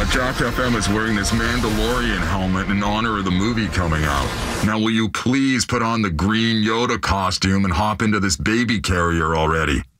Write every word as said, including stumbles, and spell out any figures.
uh, Jack F M is wearing this Mandalorian helmet in honor of the movie coming out. Now, will you please put on the green Yoda costume and hop into this baby carrier already?